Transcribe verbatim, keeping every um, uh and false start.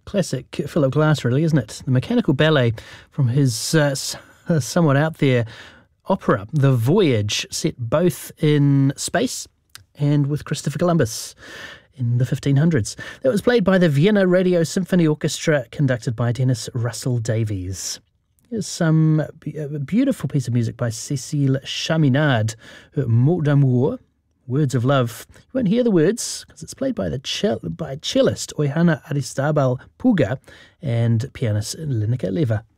Classic Philip Glass, really, isn't it? The mechanical ballet from his uh, somewhat out there opera, The Voyage, set both in space and with Christopher Columbus in the fifteen hundreds. That was played by the Vienna Radio Symphony Orchestra, conducted by Dennis Russell Davies. Here's some a beautiful piece of music by Cécile Chaminade, Mot d'amour, Words of Love. You won't hear the words because it's played by the cell, by cellist Oyhana Aristabal Puga and pianist Lineker Leva.